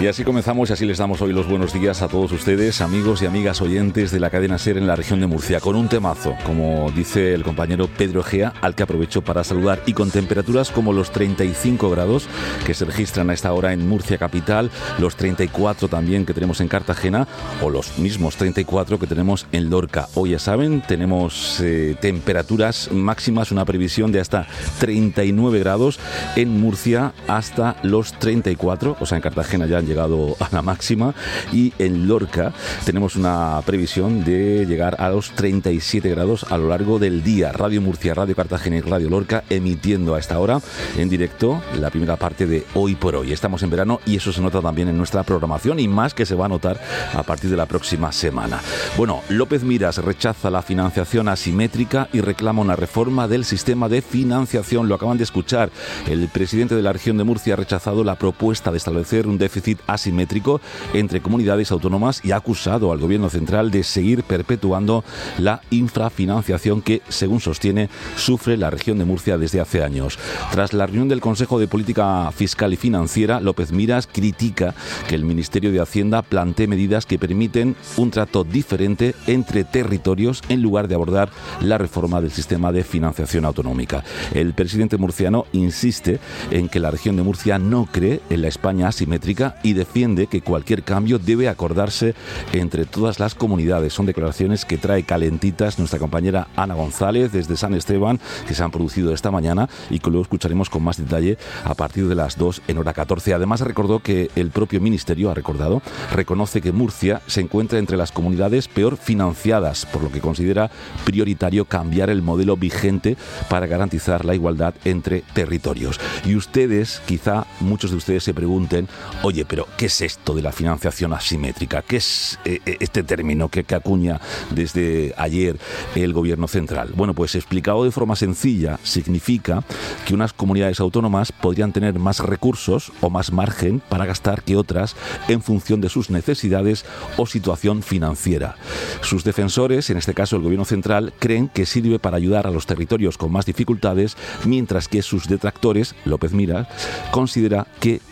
Y así comenzamos y así les damos hoy los buenos días a todos ustedes, amigos y amigas oyentes de la cadena SER en la región de Murcia, con un temazo, como dice el compañero Pedro Egea, al que aprovecho para saludar, y con temperaturas como los 35 grados que se registran a esta hora en Murcia capital, los 34 también que tenemos en Cartagena, o los mismos 34 que tenemos en Lorca. Hoy, ya saben, tenemos temperaturas máximas, una previsión de hasta 39 grados en Murcia, hasta los 34, o sea, en Cartagena ya han llegado a la máxima, y en Lorca tenemos una previsión de llegar a los 37 grados a lo largo del día. Radio Murcia, Radio Cartagena y Radio Lorca emitiendo a esta hora en directo la primera parte de Hoy por Hoy. Estamos en verano y eso se nota también en nuestra programación, y más que se va a notar a partir de la próxima semana. Bueno, López Miras rechaza la financiación asimétrica y reclama una reforma del sistema de financiación. Lo acaban de escuchar. El presidente de la región de Murcia ha rechazado la propuesta de establecer un déficit asimétrico entre comunidades autónomas y ha acusado al gobierno central de seguir perpetuando la infrafinanciación que, según sostiene, sufre la región de Murcia desde hace años. Tras la reunión del Consejo de Política Fiscal y Financiera, López Miras critica que el Ministerio de Hacienda plantee medidas que permiten un trato diferente entre territorios en lugar de abordar la reforma del sistema de financiación autonómica. El presidente murciano insiste en que la región de Murcia no cree en la España asimétrica y defiende que cualquier cambio debe acordarse entre todas las comunidades. Son declaraciones que trae calentitas nuestra compañera Ana González desde San Esteban, que se han producido esta mañana y que luego escucharemos con más detalle a partir de las 2 en hora 14. Además, recordó que el propio Ministerio reconoce que Murcia se encuentra entre las comunidades peor financiadas, por lo que considera prioritario cambiar el modelo vigente para garantizar la igualdad entre territorios. Y ustedes, quizá muchos de ustedes se pregunten, oye, pero ¿qué es esto de la financiación asimétrica? ¿Qué es este término que acuña desde ayer el gobierno central? Bueno, pues explicado de forma sencilla, significa que unas comunidades autónomas podrían tener más recursos o más margen para gastar que otras en función de sus necesidades o situación financiera. Sus defensores, en este caso el gobierno central, creen que sirve para ayudar a los territorios con más dificultades, mientras que sus detractores, López Miras, consideran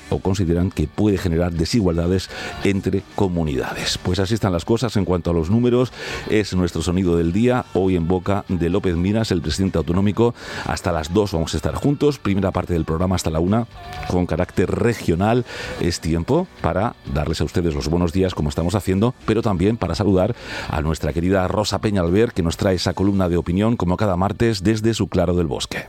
que puede generar desigualdades entre comunidades. Pues así están las cosas en cuanto a los números. Es nuestro sonido del día, hoy en boca de López Miras, el presidente autonómico. Hasta las 2 vamos a estar juntos, primera parte del programa hasta la 1, con carácter regional. Es tiempo para darles a ustedes los buenos días, como estamos haciendo, pero también para saludar a nuestra querida Rosa Peñalver, que nos trae esa columna de opinión, como cada martes, desde su Claro del Bosque.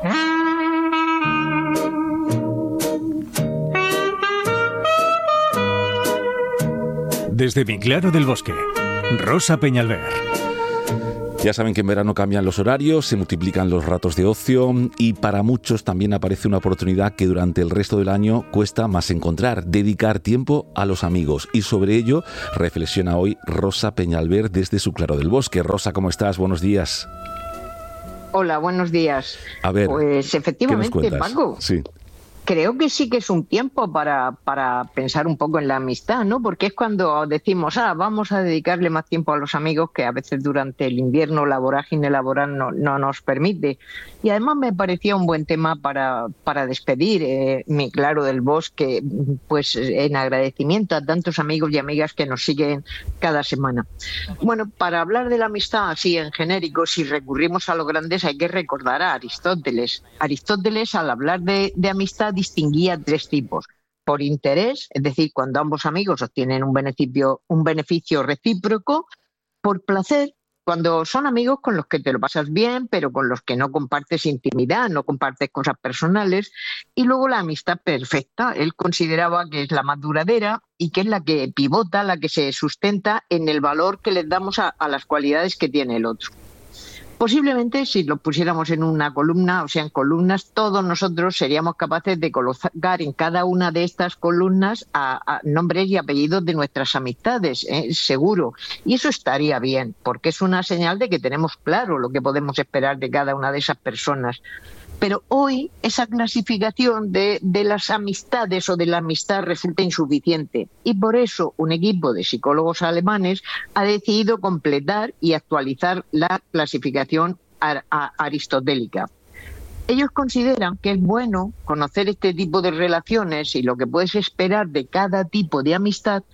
Desde mi Claro del Bosque, Rosa Peñalver. Ya saben que en verano cambian los horarios, se multiplican los ratos de ocio y para muchos también aparece una oportunidad que durante el resto del año cuesta más encontrar: dedicar tiempo a los amigos. Y sobre ello reflexiona hoy Rosa Peñalver desde su Claro del Bosque. Rosa, ¿cómo estás? Buenos días. Hola, buenos días. A ver, pues efectivamente, Paco. Sí. Creo que sí que es un tiempo para pensar un poco en la amistad, ¿no? Porque es cuando decimos, vamos a dedicarle más tiempo a los amigos, que a veces durante el invierno la vorágine laboral no nos permite. Y además me parecía un buen tema para despedir mi Claro del Bosque, pues en agradecimiento a tantos amigos y amigas que nos siguen cada semana. Bueno, para hablar de la amistad así en genérico, si recurrimos a los grandes, hay que recordar a Aristóteles. Aristóteles, al hablar de amistad, distinguía 3 tipos: por interés, es decir, cuando ambos amigos obtienen un beneficio recíproco; por placer, cuando son amigos con los que te lo pasas bien, pero con los que no compartes intimidad, no compartes cosas personales; y luego la amistad perfecta. Él consideraba que es la más duradera y que es la que pivota, la que se sustenta en el valor que les damos a las cualidades que tiene el otro. Posiblemente, si lo pusiéramos en una columna, o sea, en columnas, todos nosotros seríamos capaces de colocar en cada una de estas columnas a nombres y apellidos de nuestras amistades, seguro. Y eso estaría bien, porque es una señal de que tenemos claro lo que podemos esperar de cada una de esas personas. Pero hoy esa clasificación de las amistades o de la amistad resulta insuficiente, y por eso un equipo de psicólogos alemanes ha decidido completar y actualizar la clasificación aristotélica. Ellos consideran que es bueno conocer este tipo de relaciones y lo que puedes esperar de cada tipo de amistad,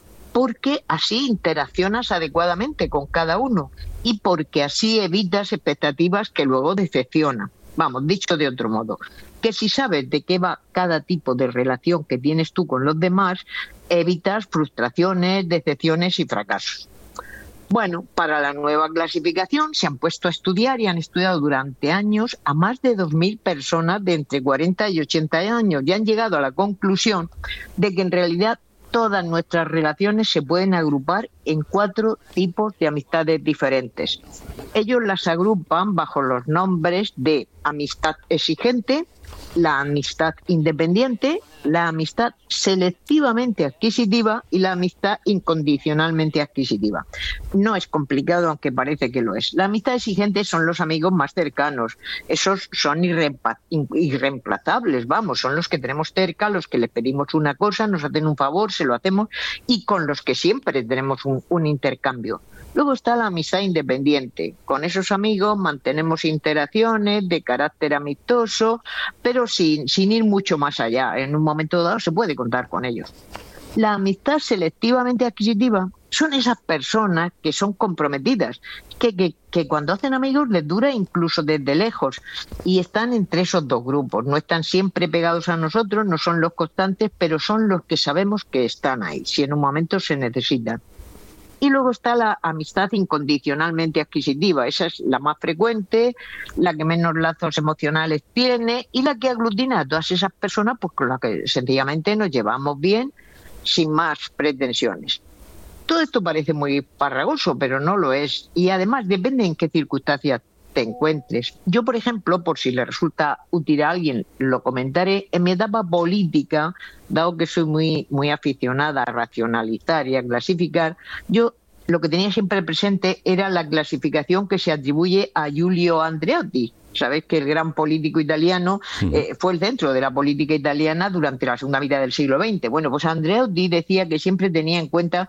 porque así interaccionas adecuadamente con cada uno y porque así evitas expectativas que luego decepcionan. Vamos, dicho de otro modo, que si sabes de qué va cada tipo de relación que tienes tú con los demás, evitas frustraciones, decepciones y fracasos. Bueno, para la nueva clasificación se han puesto a estudiar y han estudiado durante años a más de 2.000 personas de entre 40 y 80 años y han llegado a la conclusión de que en realidad todas nuestras relaciones se pueden agrupar en 4 tipos de amistades diferentes. Ellos las agrupan bajo los nombres de amistad exigente, la amistad independiente, la amistad selectivamente adquisitiva y la amistad incondicionalmente adquisitiva. No es complicado, aunque parece que lo es. La amistad exigente son los amigos más cercanos. Esos son irreemplazables, vamos, son los que tenemos cerca, los que les pedimos una cosa, nos hacen un favor, se lo hacemos y con los que siempre tenemos un intercambio. Luego está la amistad independiente. Con esos amigos mantenemos interacciones de carácter amistoso, pero sin ir mucho más allá. En un momento dado se puede contar con ellos. La amistad selectivamente adquisitiva son esas personas que son comprometidas, que cuando hacen amigos les dura incluso desde lejos y están entre esos 2 grupos. No están siempre pegados a nosotros, no son los constantes, pero son los que sabemos que están ahí, si en un momento se necesitan. Y luego está la amistad incondicionalmente adquisitiva. Esa es la más frecuente, la que menos lazos emocionales tiene y la que aglutina a todas esas personas pues, con las que sencillamente nos llevamos bien sin más pretensiones. Todo esto parece muy farragoso, pero no lo es. Y además depende en qué circunstancias te encuentres. Yo, por ejemplo, por si le resulta útil a alguien, lo comentaré, en mi etapa política, dado que soy muy aficionada a racionalizar y a clasificar, yo lo que tenía siempre presente era la clasificación que se atribuye a Giulio Andreotti. Sabéis que el gran político italiano fue el centro de la política italiana durante la segunda mitad del siglo XX. Bueno, pues Andreotti decía que siempre tenía en cuenta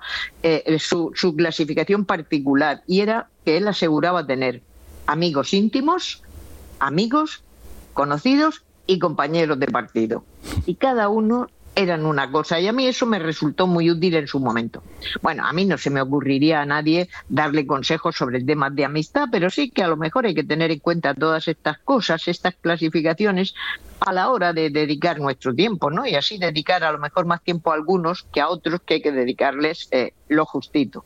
su clasificación particular y era que él aseguraba tener amigos íntimos, amigos, conocidos y compañeros de partido. Y cada uno eran una cosa y a mí eso me resultó muy útil en su momento. Bueno, a mí no se me ocurriría a nadie darle consejos sobre temas de amistad, pero sí que a lo mejor hay que tener en cuenta todas estas cosas, estas clasificaciones a la hora de dedicar nuestro tiempo, ¿no? Y así dedicar a lo mejor más tiempo a algunos que a otros que hay que dedicarles lo justito.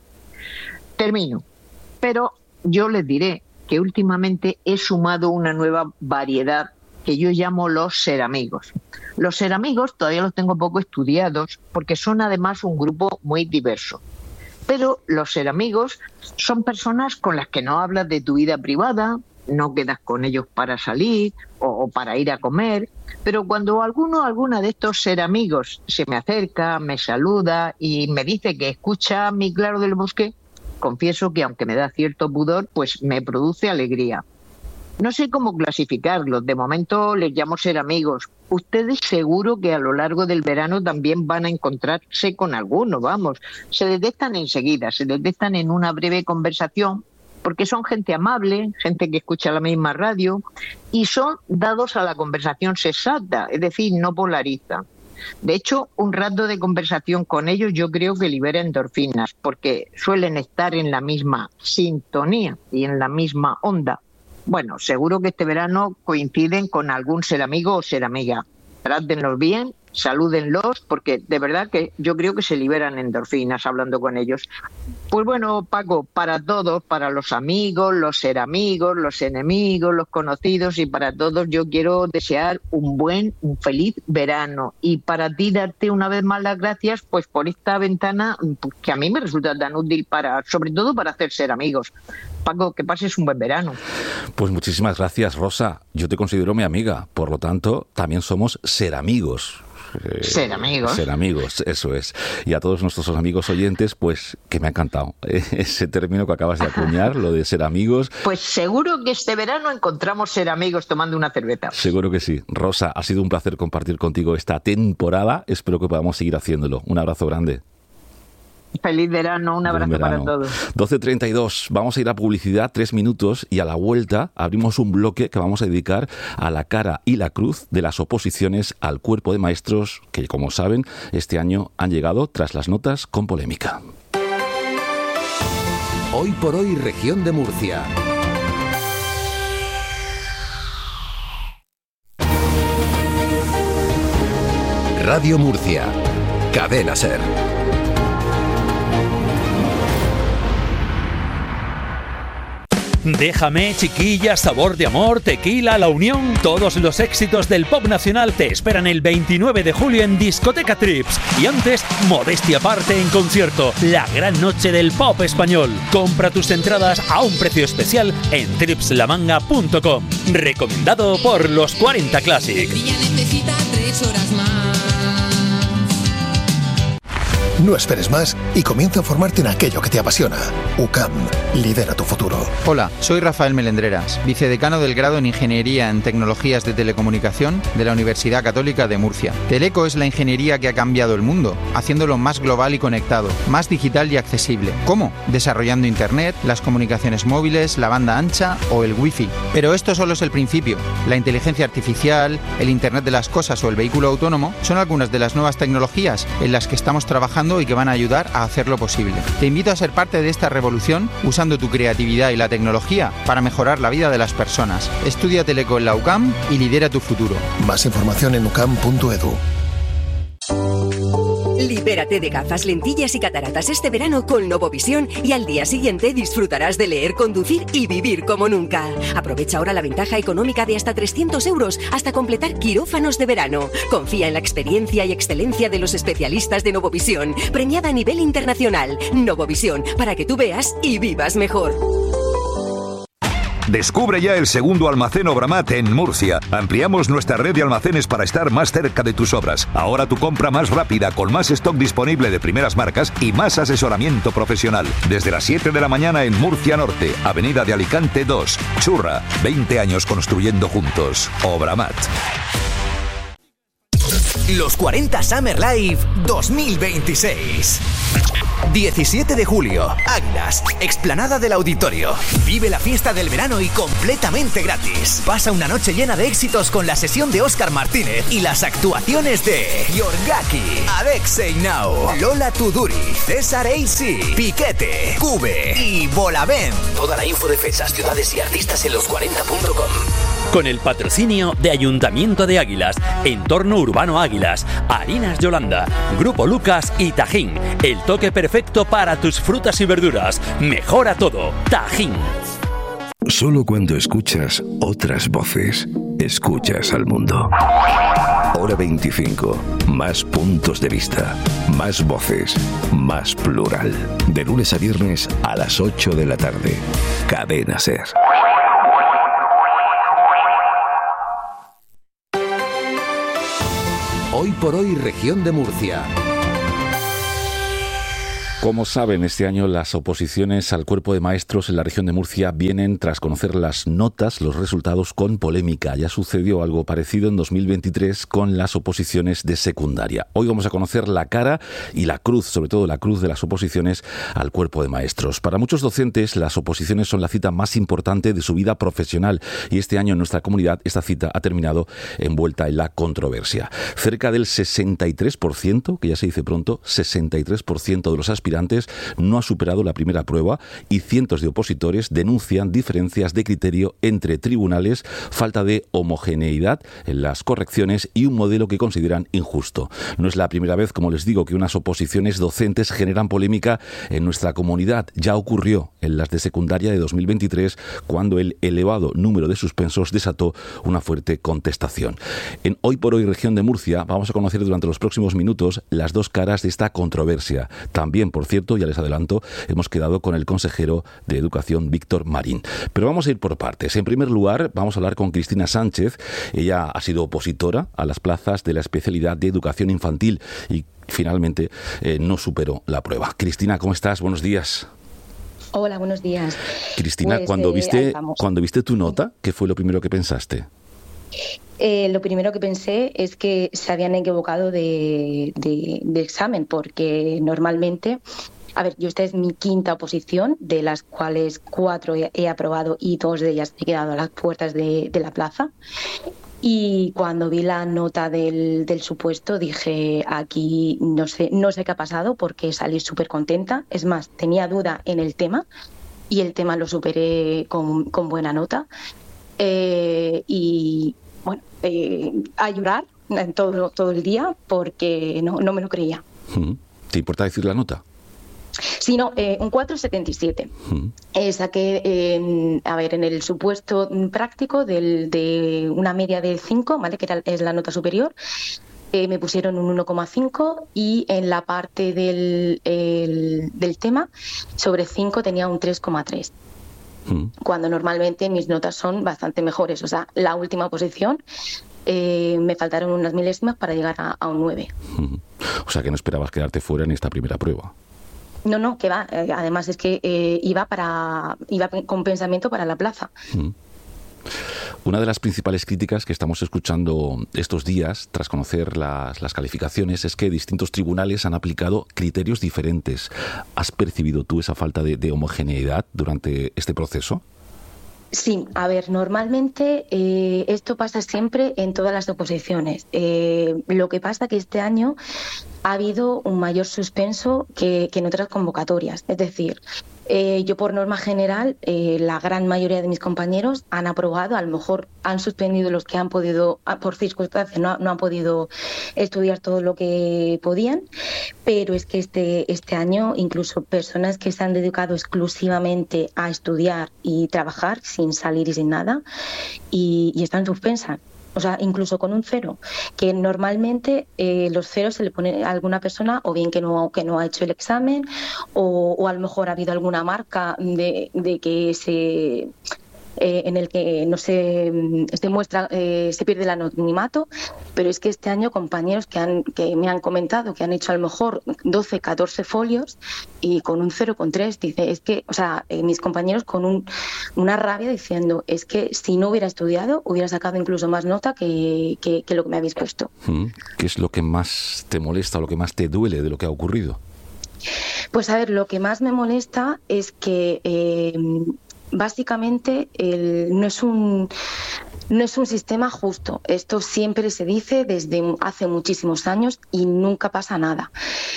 Termino, pero yo les diré que últimamente he sumado una nueva variedad que yo llamo los seramigos. Los seramigos todavía los tengo poco estudiados porque son además un grupo muy diverso. Pero los seramigos son personas con las que no hablas de tu vida privada, no quedas con ellos para salir o para ir a comer, pero cuando alguna de estos seramigos se me acerca, me saluda y me dice que escucha Mi Claro del Bosque, confieso que aunque me da cierto pudor, pues me produce alegría. No sé cómo clasificarlos, de momento les llamo seramigos. Ustedes seguro que a lo largo del verano también van a encontrarse con algunos, vamos. Se detectan enseguida, se detectan en una breve conversación, porque son gente amable, gente que escucha la misma radio, y son dados a la conversación sensata, es decir, no polarizan. De hecho, un rato de conversación con ellos yo creo que libera endorfinas, porque suelen estar en la misma sintonía y en la misma onda. Bueno, seguro que este verano coinciden con algún seramigo o seramiga. Trátenlos bien, salúdenlos, porque de verdad que yo creo que se liberan endorfinas hablando con ellos. Pues bueno, Paco, para todos, para los amigos, los seramigos, los enemigos, los conocidos y para todos yo quiero desear un feliz verano. Y para ti darte una vez más las gracias pues por esta ventana que a mí me resulta tan útil sobre todo para hacer seramigos. Paco, que pases un buen verano. Pues muchísimas gracias, Rosa. Yo te considero mi amiga, por lo tanto, también somos seramigos. Ser amigos. Ser amigos, eso es. Y a todos nuestros amigos oyentes, pues que me ha encantado ese término que acabas de acuñar, lo de ser amigos. Pues seguro que este verano encontramos ser amigos tomando una cerveza. Seguro que sí. Rosa, ha sido un placer compartir contigo esta temporada. Espero que podamos seguir haciéndolo. Un abrazo grande. Feliz verano, un abrazo para todos. 12:32, vamos a ir a publicidad, 3 minutos, y a la vuelta abrimos un bloque que vamos a dedicar a la cara y la cruz de las oposiciones al cuerpo de maestros que, como saben, este año han llegado tras las notas con polémica. Hoy por hoy, región de Murcia. Radio Murcia. Cadena SER. Déjame, chiquilla, sabor de amor, tequila, la unión. Todos los éxitos del pop nacional te esperan el 29 de julio en Discoteca Trips. Y antes, modestia aparte en concierto, la gran noche del pop español. Compra tus entradas a un precio especial en tripslamanga.com. Recomendado por los 40 Classic. Ella necesita 3 horas más. No esperes más y comienza a formarte en aquello que te apasiona. UCAM, lidera tu futuro. Hola, soy Rafael Melendreras, vicedecano del grado en Ingeniería en Tecnologías de Telecomunicación de la Universidad Católica de Murcia. Teleco es la ingeniería que ha cambiado el mundo, haciéndolo más global y conectado, más digital y accesible. ¿Cómo? Desarrollando Internet, las comunicaciones móviles, la banda ancha o el Wi-Fi. Pero esto solo es el principio. La inteligencia artificial, el Internet de las cosas o el vehículo autónomo son algunas de las nuevas tecnologías en las que estamos trabajando y que van a ayudar a hacerlo posible. Te invito a ser parte de esta revolución usando tu creatividad y la tecnología para mejorar la vida de las personas. Estudia Teleco en la UCAM y lidera tu futuro. Más información en ucam.edu. Libérate de gafas, lentillas y cataratas este verano con Novovisión y al día siguiente disfrutarás de leer, conducir y vivir como nunca. Aprovecha ahora la ventaja económica de hasta 300 euros hasta completar quirófanos de verano. Confía en la experiencia y excelencia de los especialistas de Novovisión, premiada a nivel internacional. Novovisión, para que tú veas y vivas mejor. Descubre ya el segundo almacén Obramat en Murcia. Ampliamos nuestra red de almacenes para estar más cerca de tus obras. Ahora tu compra más rápida, con más stock disponible de primeras marcas y más asesoramiento profesional. Desde las 7 de la mañana en Murcia Norte, Avenida de Alicante 2. Churra, 20 años construyendo juntos. Obramat. Los 40 Summer Live 2026. 17 de julio, Águilas, explanada del Auditorio. Vive la fiesta del verano y completamente gratis. Pasa una noche llena de éxitos con la sesión de Óscar Martínez y las actuaciones de Yorgaki, Alexei Now, Lola Tuduri, César AC, Piquete, Cube y Bolavent. Toda la info de fechas, ciudades y artistas en los40.com. Con el patrocinio de Ayuntamiento de Águilas, Entorno Urbano Águilas, Harinas Yolanda, Grupo Lucas y Tajín. El toque perfecto para tus frutas y verduras. Mejora todo. Tajín. Solo cuando escuchas otras voces, escuchas al mundo. Hora 25. Más puntos de vista. Más voces. Más plural. De lunes a viernes a las 8 de la tarde. Cadena SER. Hoy por hoy, región de Murcia. Como saben, este año las oposiciones al cuerpo de maestros en la región de Murcia vienen tras conocer las notas, los resultados, con polémica. Ya sucedió algo parecido en 2023 con las oposiciones de secundaria. Hoy vamos a conocer la cara y la cruz, sobre todo la cruz de las oposiciones al cuerpo de maestros. Para muchos docentes, las oposiciones son la cita más importante de su vida profesional y este año en nuestra comunidad esta cita ha terminado envuelta en la controversia. Cerca del 63%, que ya se dice pronto, 63% de los aspirantes no ha superado la primera prueba y cientos de opositores denuncian diferencias de criterio entre tribunales, falta de homogeneidad en las correcciones y un modelo que consideran injusto. No es la primera vez, como les digo, que unas oposiciones docentes generan polémica en nuestra comunidad. Ya ocurrió en las de secundaria de 2023, cuando el elevado número de suspensos desató una fuerte contestación. En Hoy por Hoy, región de Murcia, vamos a conocer durante los próximos minutos las dos caras de esta controversia. También, por cierto, ya les adelanto, hemos quedado con el consejero de Educación, Víctor Marín. Pero vamos a ir por partes. En primer lugar, vamos a hablar con Cristina Sánchez. Ella ha sido opositora a las plazas de la especialidad de Educación Infantil y finalmente no superó la prueba. Cristina, ¿cómo estás? Buenos días. Hola, buenos días. Cristina, pues, cuando viste tu nota, ¿qué fue lo primero que pensaste? Lo primero que pensé es que se habían equivocado de examen, porque normalmente A ver, esta es mi quinta oposición, de las cuales 4 he aprobado y 2 de ellas he quedado a las puertas de la plaza. Y cuando vi la nota del supuesto dije, aquí no sé qué ha pasado, porque salí súper contenta. Es más, tenía duda en el tema y el tema lo superé con buena nota. Y bueno, a llorar todo el día porque no me lo creía. ¿Te importa decir la nota? Sí, no, un 4,77. Saqué, en el supuesto práctico de una media de 5, ¿vale? Que es la nota superior. Me pusieron un 1,5 y en la parte del tema, sobre 5 tenía un 3,3. Cuando normalmente mis notas son bastante mejores. O sea, la última posición me faltaron unas milésimas para llegar a un 9. O sea, que no esperabas quedarte fuera en esta primera prueba. No, que va. Además es que iba con pensamiento para la plaza. Una de las principales críticas que estamos escuchando estos días, tras conocer las calificaciones, es que distintos tribunales han aplicado criterios diferentes. ¿Has percibido tú esa falta de homogeneidad durante este proceso? Sí, a ver, normalmente esto pasa siempre en todas las oposiciones. Lo que pasa que este año ha habido un mayor suspenso que en otras convocatorias. Es decir, yo por norma general, la gran mayoría de mis compañeros han aprobado, a lo mejor han suspendido los que han podido, por circunstancias, no han podido estudiar todo lo que podían, pero es que este año incluso personas que se han dedicado exclusivamente a estudiar y trabajar sin salir y sin nada, y están suspensas. O sea, incluso con un 0, que normalmente los 0 se le pone a alguna persona o bien que no ha hecho el examen o a lo mejor ha habido alguna marca de que en el que no se muestra, se pierde el anonimato, pero es que este año compañeros que me han comentado que han hecho a lo mejor 12, 14 folios y con un 0,3, dice, es que, o sea, mis compañeros con una rabia diciendo, es que si no hubiera estudiado hubiera sacado incluso más nota que lo que me habéis puesto. ¿Qué es lo que más te molesta o lo que más te duele de lo que ha ocurrido? Pues a ver, lo que más me molesta es que básicamente no es un sistema justo. Esto siempre se dice desde hace muchísimos años y nunca pasa nada.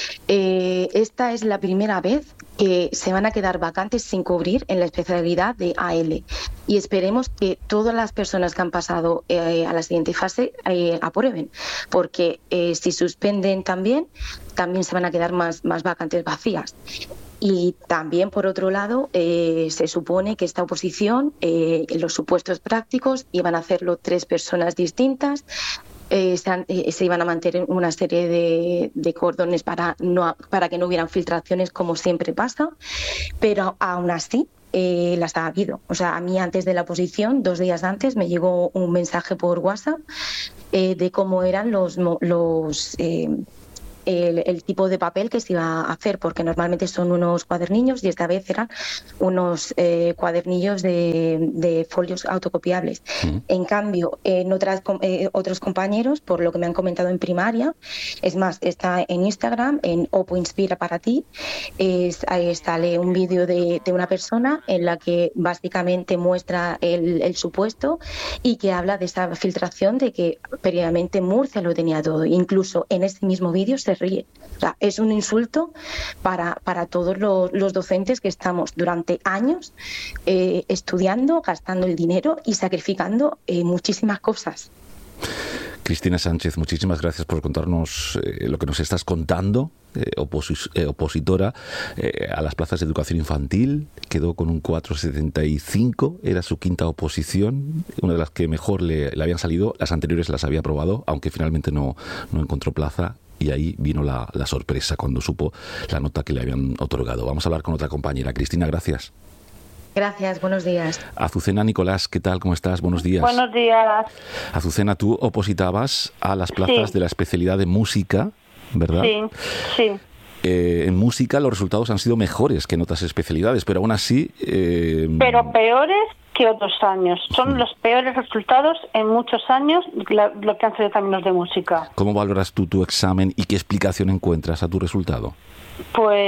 Esta es la primera vez que se van a quedar vacantes sin cubrir en la especialidad de AL y esperemos que todas las personas que han pasado a la siguiente fase aprueben, porque si suspenden también se van a quedar más vacantes vacías. Y también, por otro lado, se supone que esta oposición, los supuestos prácticos, iban a hacerlo 3 personas distintas. Se iban a mantener una serie de cordones para que no hubieran filtraciones, como siempre pasa, pero aún así las ha habido. O sea, a mí antes de la oposición, 2 días antes, me llegó un mensaje por WhatsApp de cómo eran el tipo de papel que se iba a hacer, porque normalmente son unos cuadernillos y esta vez eran unos cuadernillos de folios autocopiables. En cambio, en otros compañeros, por lo que me han comentado en primaria, es más, está en Instagram, en Opo Inspira para ti, ahí sale un vídeo de una persona en la que básicamente muestra el supuesto y que habla de esa filtración de que previamente Murcia lo tenía todo. Incluso en ese mismo vídeo se ríe. O sea, es un insulto para todos los docentes que estamos durante años estudiando, gastando el dinero y sacrificando muchísimas cosas. Cristina Sánchez, muchísimas gracias por contarnos lo que nos estás contando. Opositora a las plazas de educación infantil, quedó con un 4,75, era su quinta oposición, una de las que mejor le habían salido. Las anteriores las había aprobado, aunque finalmente no encontró plaza. Y ahí vino la sorpresa cuando supo la nota que le habían otorgado. Vamos a hablar con otra compañera. Cristina, gracias. Gracias, buenos días. Azucena Nicolás, ¿qué tal? ¿Cómo estás? Buenos días. Buenos días. Azucena, tú opositabas a las plazas de la especialidad de música, ¿verdad? Sí. En música los resultados han sido mejores que en otras especialidades, pero aún así... Pero peores que otros años. Son los peores resultados en muchos años lo que han sido también los de música. ¿Cómo valoras tú tu examen y qué explicación encuentras a tu resultado? Pues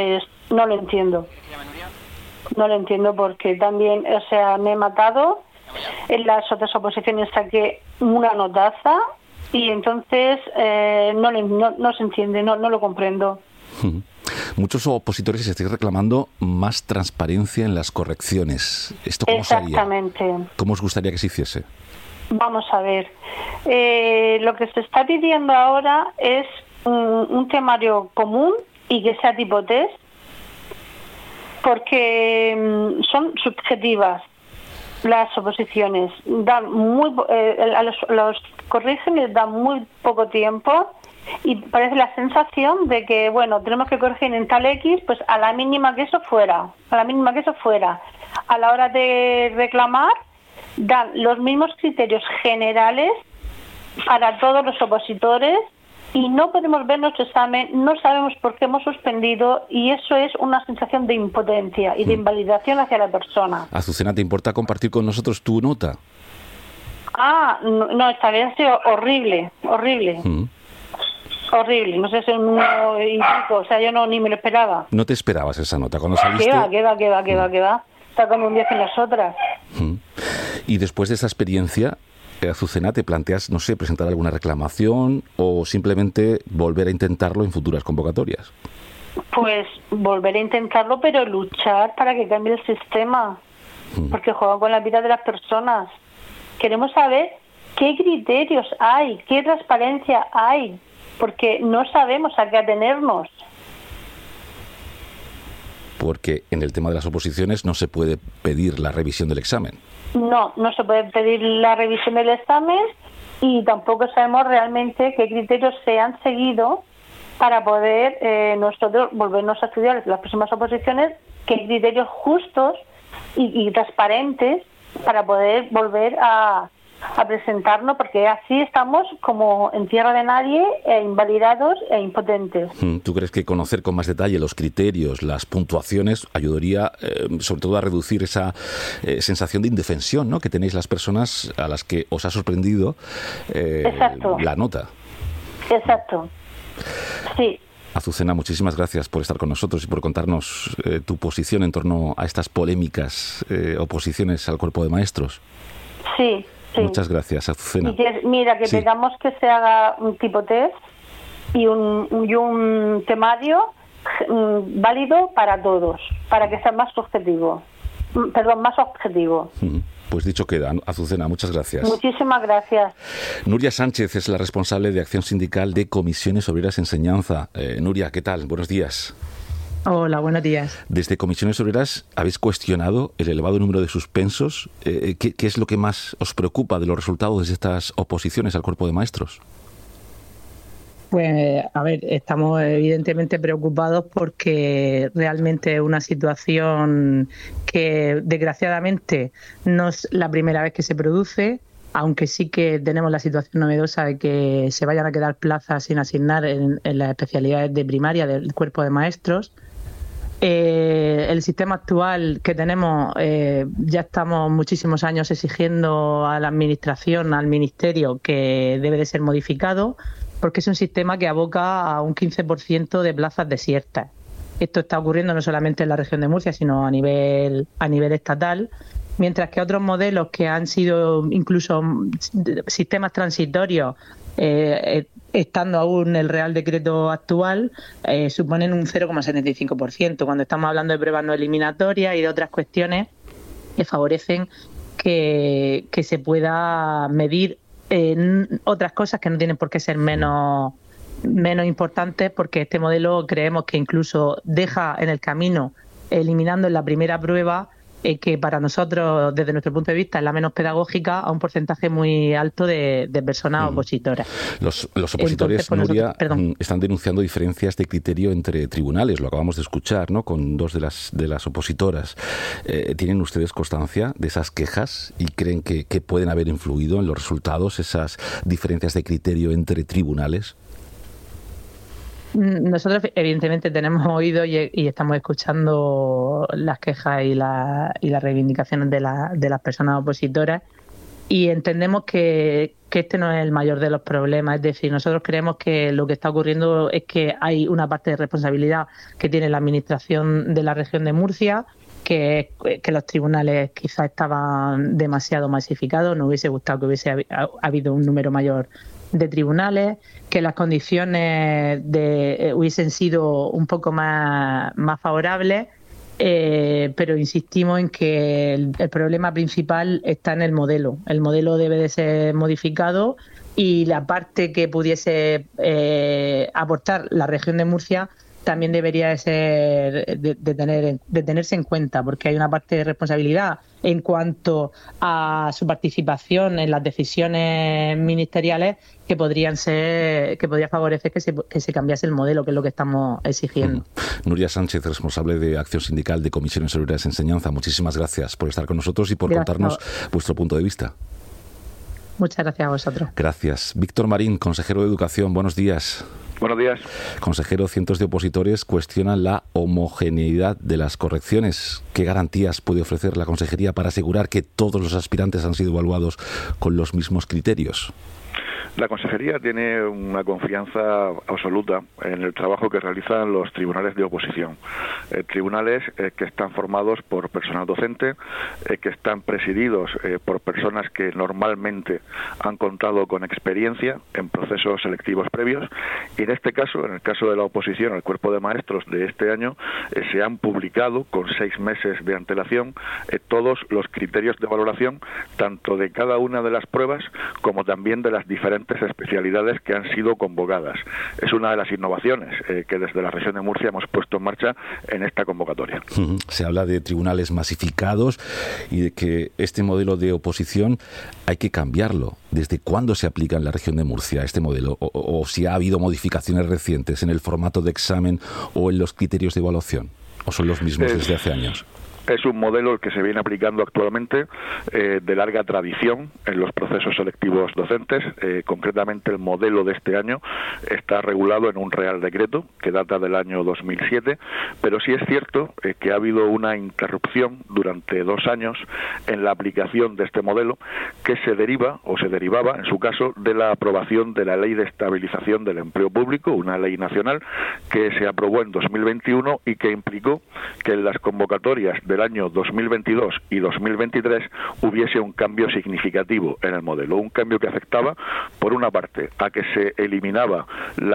No lo entiendo. No lo entiendo porque también, o sea, me he matado. En las otras oposiciones saqué una notaza y entonces no se entiende, no lo comprendo. Muchos opositores estáis reclamando más transparencia en las correcciones. ¿Esto cómo sería? Exactamente. ¿Cómo os gustaría que se hiciese? Vamos a ver. Lo que se está pidiendo ahora es un temario común y que sea tipo test, porque son subjetivas las oposiciones. Dan a los corrigen les dan muy poco tiempo y parece la sensación de que, bueno, tenemos que corregir en tal X, pues a la mínima que eso fuera. A la hora de reclamar, dan los mismos criterios generales para todos los opositores y no podemos ver nuestro examen, no sabemos por qué hemos suspendido y eso es una sensación de impotencia y de invalidación hacia la persona. Azucena, ¿te importa compartir con nosotros tu nota? No, esta vez ha sido horrible. Horrible, no sé si es un 1 y pico, o sea, yo ni me lo esperaba. ¿No te esperabas esa nota cuando saliste? ¿Qué va? Está como un 10 en las otras. Y después de esa experiencia, Azucena, ¿te planteas, no sé, presentar alguna reclamación o simplemente volver a intentarlo en futuras convocatorias? Pues volver a intentarlo, pero luchar para que cambie el sistema, porque juegan con la vida de las personas. Queremos saber qué criterios hay, qué transparencia hay, porque no sabemos a qué atenernos. Porque en el tema de las oposiciones no se puede pedir la revisión del examen. No se puede pedir la revisión del examen y tampoco sabemos realmente qué criterios se han seguido para poder nosotros volvernos a estudiar las próximas oposiciones, qué criterios justos y transparentes para poder volver a presentarnos, porque así estamos como en tierra de nadie, invalidados e impotentes. ¿Tú crees que conocer con más detalle los criterios, las puntuaciones, ayudaría sobre todo a reducir esa sensación de indefensión, ¿no?, que tenéis las personas a las que os ha sorprendido la nota? Exacto. Sí. Azucena, muchísimas gracias por estar con nosotros y por contarnos tu posición en torno a estas polémicas oposiciones al cuerpo de maestros. Sí. Muchas gracias, Azucena. Y que pedamos que se haga un tipo test y un temario válido para todos, para que sea más objetivo. Pues dicho queda, Azucena, muchas gracias. Muchísimas gracias. Nuria Sánchez es la responsable de Acción Sindical de Comisiones Obreras Enseñanza. Nuria, ¿qué tal? Buenos días. Hola, buenos días. Desde Comisiones Obreras habéis cuestionado el elevado número de suspensos. ¿Qué es lo que más os preocupa de los resultados de estas oposiciones al cuerpo de maestros? Pues, a ver, estamos evidentemente preocupados porque realmente es una situación que desgraciadamente no es la primera vez que se produce, aunque sí que tenemos la situación novedosa de que se vayan a quedar plazas sin asignar en las especialidades de primaria del cuerpo de maestros. El sistema actual que tenemos, ya estamos muchísimos años exigiendo a la administración, al ministerio, que debe de ser modificado, porque es un sistema que aboca a un 15% de plazas desiertas. Esto está ocurriendo no solamente en la región de Murcia, sino a nivel estatal, mientras que otros modelos que han sido incluso sistemas transitorios, estando aún el Real Decreto actual, suponen un 0,75%, cuando estamos hablando de pruebas no eliminatorias y de otras cuestiones que favorecen que se pueda medir otras cosas que no tienen por qué ser menos importantes, porque este modelo creemos que incluso deja en el camino, eliminando en la primera prueba, que para nosotros, desde nuestro punto de vista, es la menos pedagógica, a un porcentaje muy alto de personas opositoras. Los opositores, entonces, pues Nuria, están denunciando diferencias de criterio entre tribunales, lo acabamos de escuchar, ¿no?, con dos de las opositoras. ¿Tienen ustedes constancia de esas quejas y creen que pueden haber influido en los resultados esas diferencias de criterio entre tribunales? Nosotros evidentemente tenemos oído y estamos escuchando las quejas y las reivindicaciones de las personas opositoras, y entendemos que este no es el mayor de los problemas. Es decir, nosotros creemos que lo que está ocurriendo es que hay una parte de responsabilidad que tiene la Administración de la región de Murcia, que los tribunales quizás estaban demasiado masificados, nos hubiese gustado que hubiese habido un número mayor de tribunales, que las condiciones hubiesen sido un poco más favorables, pero insistimos en que el problema principal está en el modelo. El modelo debe de ser modificado y la parte que pudiese aportar la región de Murcia también debería de ser de tenerse en cuenta, porque hay una parte de responsabilidad en cuanto a su participación en las decisiones ministeriales que podría favorecer que se cambiase el modelo, que es lo que estamos exigiendo. Nuria Sánchez, responsable de Acción Sindical de Comisiones Obreras de Enseñanza, muchísimas gracias por estar con nosotros y por contarnos vuestro punto de vista. Muchas gracias a vosotros. Gracias. Víctor Marín, consejero de Educación, buenos días. Buenos días. Consejero, cientos de opositores cuestionan la homogeneidad de las correcciones. ¿Qué garantías puede ofrecer la Consejería para asegurar que todos los aspirantes han sido evaluados con los mismos criterios? La Consejería tiene una confianza absoluta en el trabajo que realizan los tribunales de oposición. Tribunales que están formados por personal docente, que están presididos por personas que normalmente han contado con experiencia en procesos selectivos previos, y en este caso, en el caso de la oposición al cuerpo de maestros de este año, se han publicado con 6 meses de antelación todos los criterios de valoración, tanto de cada una de las pruebas como también de las diferentes especialidades que han sido convocadas. Es una de las innovaciones que desde la región de Murcia hemos puesto en marcha en esta convocatoria. Se habla de tribunales masificados y de que este modelo de oposición hay que cambiarlo. ¿Desde cuándo se aplica en la región de Murcia este modelo? O si ha habido modificaciones recientes en el formato de examen o en los criterios de evaluación, ¿o son los mismos desde hace años? Es un modelo el que se viene aplicando actualmente de larga tradición en los procesos selectivos docentes. Concretamente, el modelo de este año está regulado en un Real Decreto que data del año 2007, pero sí es cierto que ha habido una interrupción durante 2 años en la aplicación de este modelo, que se derivaba, en su caso, de la aprobación de la Ley de Estabilización del Empleo Público, una ley nacional que se aprobó en 2021 y que implicó que en las convocatorias del año 2022 y 2023 hubiese un cambio significativo en el modelo, un cambio que afectaba, por una parte, a que se eliminaba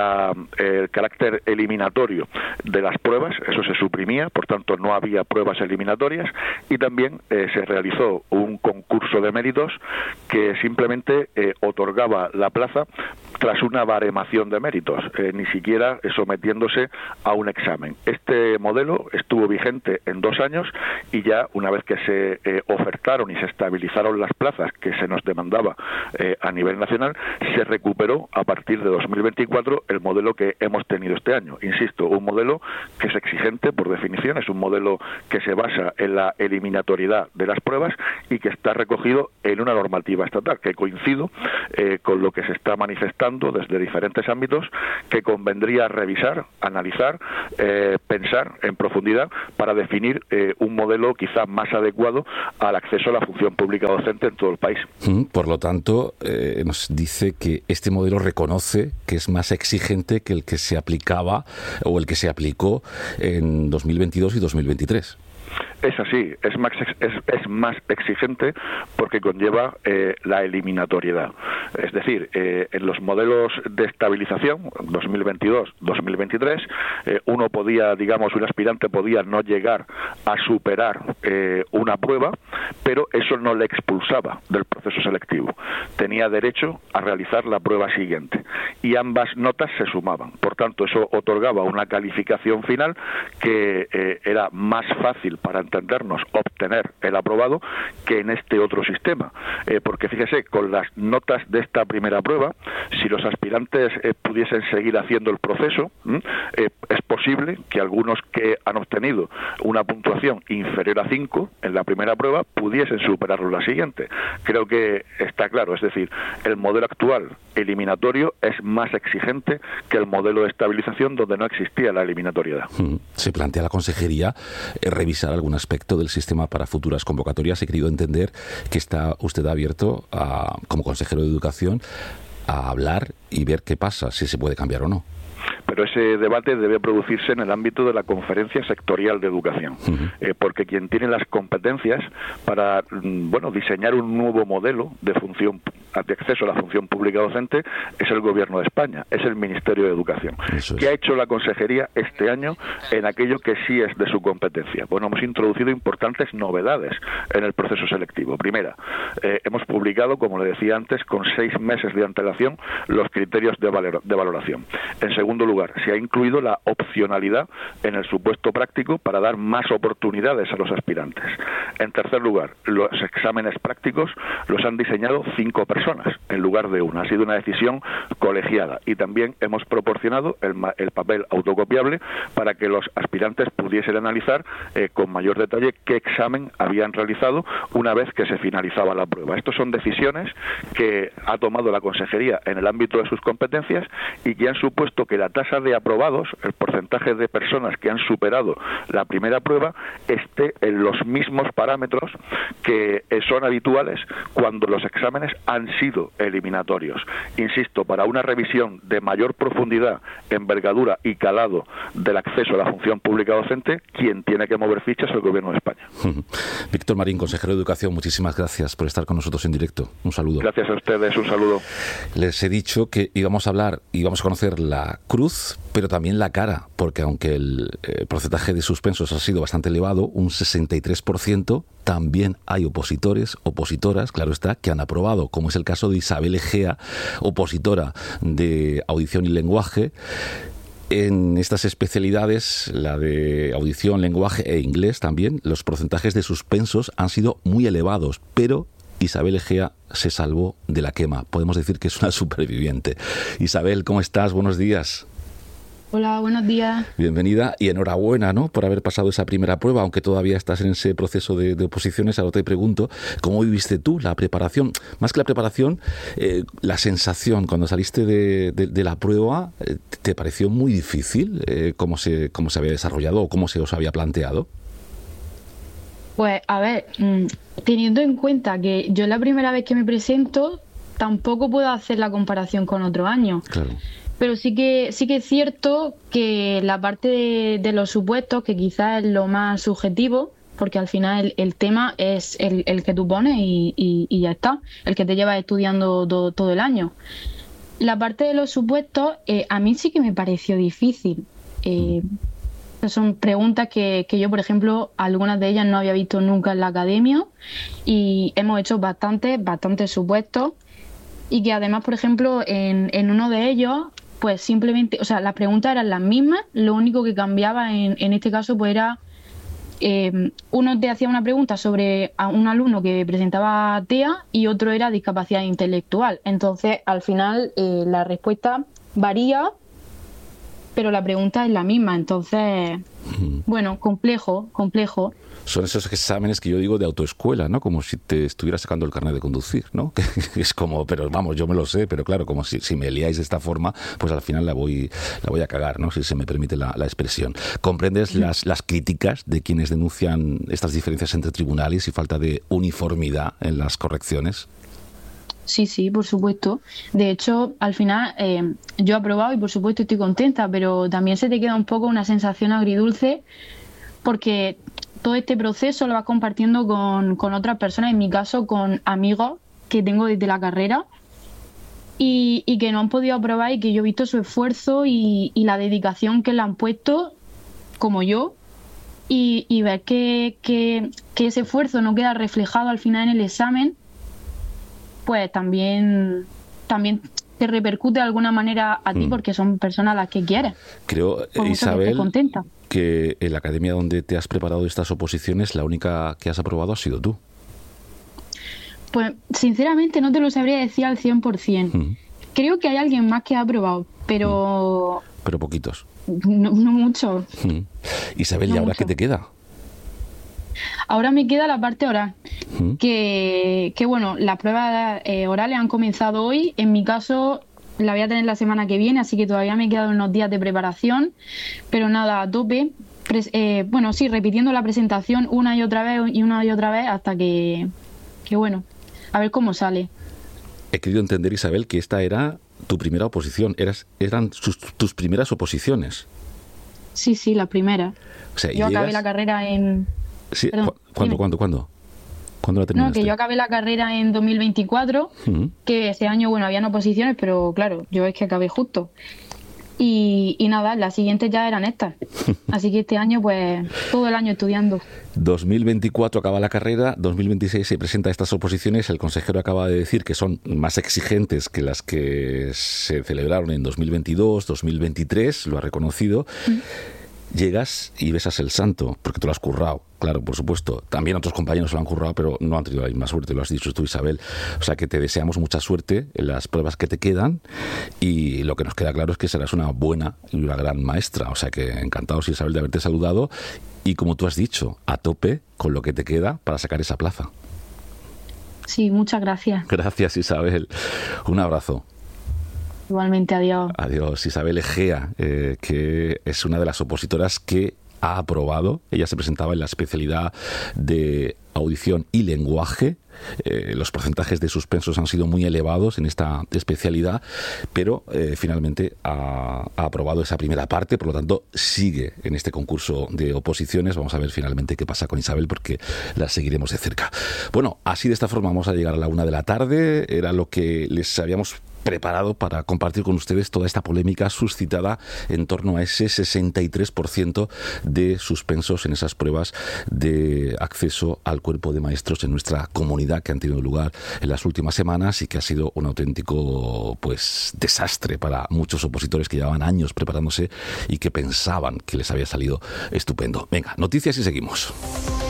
el carácter eliminatorio de las pruebas, eso se suprimía, por tanto no había pruebas eliminatorias, y también se realizó un concurso de méritos que simplemente otorgaba la plaza tras una baremación de méritos, ni siquiera sometiéndose a un examen. Este modelo estuvo vigente en 2 años y ya una vez que se ofertaron y se estabilizaron las plazas que se nos demandaba a nivel nacional, se recuperó a partir de 2024 el modelo que hemos tenido este año. Insisto, un modelo que es exigente por definición, es un modelo que se basa en la eliminatoriedad de las pruebas y que está recogido en una normativa estatal, que coincido con lo que se está manifestando desde diferentes ámbitos, que convendría revisar, analizar, pensar en profundidad para definir un modelo quizá más adecuado al acceso a la función pública docente en todo el país. Por lo tanto, nos dice que este modelo reconoce que es más exigente que el que se aplicaba o el que se aplicó en 2022 y 2023. Es así, es más exigente porque conlleva la eliminatoriedad. Es decir, en los modelos de estabilización 2022-2023, un aspirante podía no llegar a superar una prueba, pero eso no le expulsaba del proceso selectivo. Tenía derecho a realizar la prueba siguiente y ambas notas se sumaban. Por tanto, eso otorgaba una calificación final que era más fácil para entendernos obtener el aprobado que en este otro sistema, porque fíjese, con las notas de esta primera prueba, si los aspirantes pudiesen seguir haciendo el proceso, es posible que algunos que han obtenido una puntuación inferior a 5 en la primera prueba pudiesen superarlo en la siguiente. Creo que está claro, es decir, el modelo actual eliminatorio es más exigente que el modelo de estabilización donde no existía la eliminatoriedad. Se plantea la consejería revisar algún aspecto del sistema para futuras convocatorias. He querido entender que está usted abierto, como consejero de Educación, a hablar y ver qué pasa, si se puede cambiar o no. Pero ese debate debe producirse en el ámbito de la Conferencia Sectorial de Educación, porque quien tiene las competencias para diseñar un nuevo modelo de acceso a la función pública docente es el Gobierno de España, es el Ministerio de Educación. ¿Qué ha hecho la Consejería este año en aquello que sí es de su competencia? Bueno, hemos introducido importantes novedades en el proceso selectivo. Primera, hemos publicado, como le decía antes, con 6 meses de antelación los criterios de valoración. En segundo lugar, se ha incluido la opcionalidad en el supuesto práctico para dar más oportunidades a los aspirantes. En tercer lugar, los exámenes prácticos los han diseñado 5 personas en lugar de 1. Ha sido una decisión colegiada y también hemos proporcionado el papel autocopiable para que los aspirantes pudiesen analizar con mayor detalle qué examen habían realizado una vez que se finalizaba la prueba. Estas son decisiones que ha tomado la Consejería en el ámbito de sus competencias y que han supuesto que la tasa de aprobados, el porcentaje de personas que han superado la primera prueba, esté en los mismos parámetros que son habituales cuando los exámenes han sido eliminatorios. Insisto, para una revisión de mayor profundidad, envergadura y calado del acceso a la función pública docente, quien tiene que mover fichas es el Gobierno de España. Víctor Marín, consejero de Educación, muchísimas gracias por estar con nosotros en directo. Un saludo. Gracias a ustedes, un saludo. Les he dicho que íbamos a hablar y íbamos a conocer la cruz, pero también la cara, porque aunque el porcentaje de suspensos ha sido bastante elevado, un 63%, también hay opositoras, claro está, que han aprobado, como es el caso de Isabel Egea, opositora de audición y lenguaje. En estas especialidades, la de audición, lenguaje e inglés también, los porcentajes de suspensos han sido muy elevados, pero Isabel Egea se salvó de la quema. Podemos decir que es una superviviente. Isabel, ¿cómo estás? Buenos días. Hola, buenos días. Bienvenida y enhorabuena, ¿no?, por haber pasado esa primera prueba, aunque todavía estás en ese proceso de oposiciones. Ahora te pregunto, ¿cómo viviste tú la preparación? Más que la preparación, la sensación cuando saliste de la prueba, ¿te pareció muy difícil cómo se había desarrollado o cómo se os había planteado? Pues, a ver, teniendo en cuenta que yo la primera vez que me presento, tampoco puedo hacer la comparación con otro año. Claro. Pero sí que es cierto que la parte de los supuestos, que quizás es lo más subjetivo, porque al final el tema es el que tú pones y ya está, el que te llevas estudiando todo el año. La parte de los supuestos a mí sí que me pareció difícil. Son preguntas que yo, por ejemplo, algunas de ellas no había visto nunca en la academia y hemos hecho bastantes supuestos y que además, por ejemplo, en uno de ellos, pues simplemente, o sea, las preguntas eran las mismas, lo único que cambiaba en este caso pues era, uno te hacía una pregunta sobre a un alumno que presentaba TEA y otro era discapacidad intelectual. Entonces, al final, la respuesta varía, pero la pregunta es la misma. Entonces, bueno, complejo. Son esos exámenes que yo digo de autoescuela, ¿no? Como si te estuvieras sacando el carnet de conducir, ¿no? Que es como, pero vamos, yo me lo sé, pero claro, como si me liáis de esta forma, pues al final la voy a cagar, ¿no? Si se me permite la expresión. ¿Comprendes las críticas de quienes denuncian estas diferencias entre tribunales y falta de uniformidad en las correcciones? Sí, por supuesto. De hecho, al final yo he aprobado y por supuesto estoy contenta, pero también se te queda un poco una sensación agridulce porque todo este proceso lo vas compartiendo con otras personas, en mi caso con amigos que tengo desde la carrera y que no han podido aprobar y que yo he visto su esfuerzo y la dedicación que le han puesto, como yo, y ver que ese esfuerzo no queda reflejado al final en el examen, pues también te repercute de alguna manera a ti porque son personas a las que quieres. Creo, Isabel, que en la academia donde te has preparado estas oposiciones, la única que has aprobado ha sido tú. Pues sinceramente no te lo sabría decir al 100%. Creo que hay alguien más que ha aprobado, pero pero poquitos. No mucho. Isabel, ¿y ahora qué te queda? Ahora me queda la parte oral, que bueno, las pruebas orales han comenzado hoy. En mi caso la voy a tener la semana que viene, así que todavía me quedan unos días de preparación, pero nada, a tope. Bueno, sí, repitiendo la presentación una y otra vez hasta que bueno, a ver cómo sale. He querido entender, Isabel, que esta era tu primera oposición, eran tus primeras oposiciones. Sí, la primera. O sea, yo acabé la carrera en... Sí, Perdón, ¿Cuándo la terminaste? No, que yo acabé la carrera en 2024, que ese año, bueno, habían oposiciones, pero claro, yo es que acabé justo. Y nada, las siguientes ya eran estas. Así que este año, pues, todo el año estudiando. 2024 acaba la carrera, 2026 se presenta estas oposiciones. El consejero acaba de decir que son más exigentes que las que se celebraron en 2022, 2023, lo ha reconocido. Llegas y besas el santo, porque tú lo has currado, claro, por supuesto. También otros compañeros lo han currado, pero no han tenido la misma suerte, lo has dicho tú, Isabel. O sea que te deseamos mucha suerte en las pruebas que te quedan, y lo que nos queda claro es que serás una buena y una gran maestra. O sea que encantados, Isabel, de haberte saludado, y como tú has dicho, a tope con lo que te queda para sacar esa plaza. Sí, muchas gracias. Gracias, Isabel. Un abrazo. Igualmente, adiós. Adiós. Isabel Egea, que es una de las opositoras que ha aprobado. Ella se presentaba en la especialidad de audición y lenguaje. Los porcentajes de suspensos han sido muy elevados en esta especialidad, pero finalmente ha aprobado esa primera parte, por lo tanto sigue en este concurso de oposiciones. Vamos a ver finalmente qué pasa con Isabel, porque la seguiremos de cerca. Bueno, así de esta forma vamos a llegar a la 1 de la tarde. Era lo que les habíamos preparado para compartir con ustedes toda esta polémica suscitada en torno a ese 63% de suspensos en esas pruebas de acceso al cuerpo de maestros en nuestra comunidad, que han tenido lugar en las últimas semanas y que ha sido un auténtico desastre para muchos opositores que llevaban años preparándose y que pensaban que les había salido estupendo. Venga, noticias y seguimos.